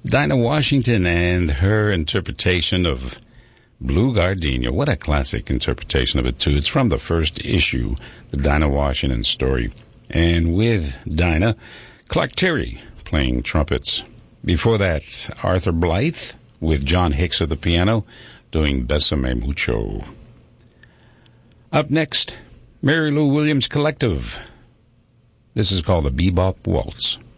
Dinah Washington and her interpretation of Blue Gardenia. What a classic interpretation of it, too. It's from the first issue, the Dinah Washington story. And with Dinah, Clark Terry playing trumpets. Before that, Arthur Blythe with John Hicks at the piano doing Besame Mucho. Up next, Mary Lou Williams Collective. This is called the Bebop Waltz.